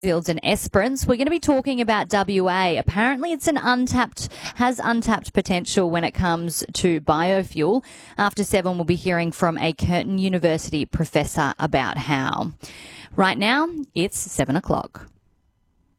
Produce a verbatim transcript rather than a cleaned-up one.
Fields and Esperance. We're going to be talking about W A. Apparently it's an untapped, has untapped potential when it comes to biofuel. After seven, we'll be hearing from a Curtin University professor about how. Right now, it's seven o'clock.